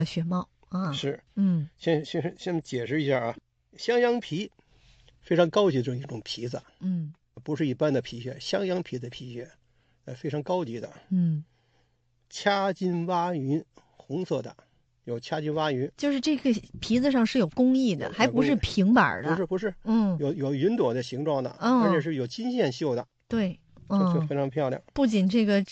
雪帽啊。 是， 嗯先解释一下啊，襄阳皮非常高级的一种皮子， 嗯不是一般的皮靴，襄阳皮的皮靴，非常高级的。 嗯， 掐金挖云，红色的，有掐金挖云， 就是这个皮子上是有工艺的，还不是平板的。 不是， 嗯， 有云朵的形状的， 嗯， 而且是有金线绣的， 对， 这嗯， 非常漂亮。 不仅这个